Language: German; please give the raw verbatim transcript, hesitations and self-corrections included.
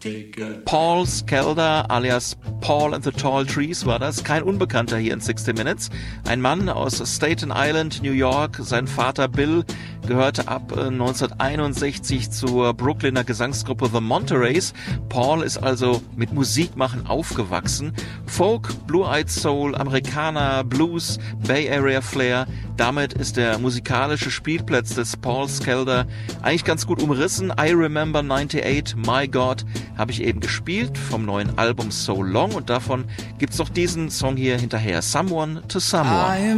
Paul Skelder alias Paul and the Tall Trees war das, kein Unbekannter hier in sixty Minutes. Ein Mann aus Staten Island, New York. Sein Vater Bill gehörte ab neunzehnhunderteinundsechzig zur Brooklyner Gesangsgruppe The Montereys. Paul ist also mit Musikmachen aufgewachsen. Folk, Blue-Eyed Soul, Amerikaner, Blues, Bay Area Flair. Damit ist der musikalische Spielplatz des Paul Skelder eigentlich ganz gut umrissen. I Remember ninety-eight, My God, habe ich eben gespielt vom neuen Album So Long und davon gibt's noch diesen Song hier hinterher, Someone to Someone.